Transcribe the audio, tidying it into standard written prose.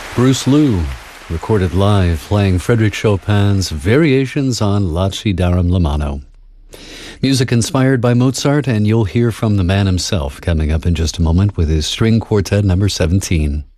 Bruce Lou, recorded live playing Frédéric Chopin's Variations on Lacidarum Lamano. Music inspired by Mozart, and you'll hear from the man himself coming up in just a moment with his String Quartet number 17.